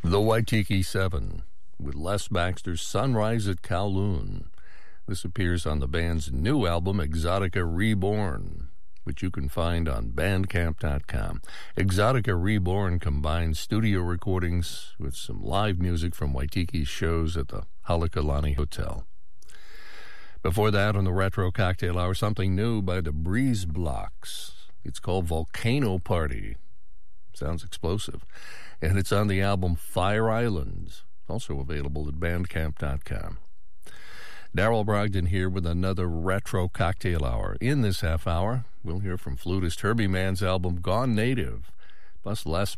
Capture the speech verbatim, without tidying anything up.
The Waitiki Seven with Les Baxter's Sunrise at Kowloon. This appears on the band's new album, Exotica Reborn, which you can find on bandcamp dot com. Exotica Reborn combines studio recordings with some live music from Waitiki's shows at the Halekulani Hotel. Before that, on the Retro Cocktail Hour, something new by the Breeze Blocks. It's called Volcano Party. Sounds explosive. And it's on the album Fire Islands, also available at bandcamp dot com. Daryl Brogdon here with another Retro Cocktail Hour. In this half hour, we'll hear from flutist Herbie Mann's album Gone Native, plus Les